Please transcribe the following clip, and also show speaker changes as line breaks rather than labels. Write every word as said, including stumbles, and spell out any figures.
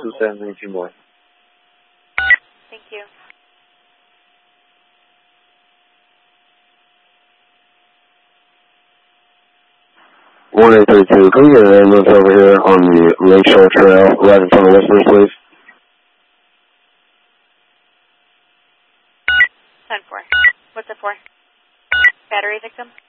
two seven, two more.
Thank you.
one eight three two, can you get an ambulance over here on the Lakeshore Trail right in front of listeners, please?
ten four. What's it for? Battery victim?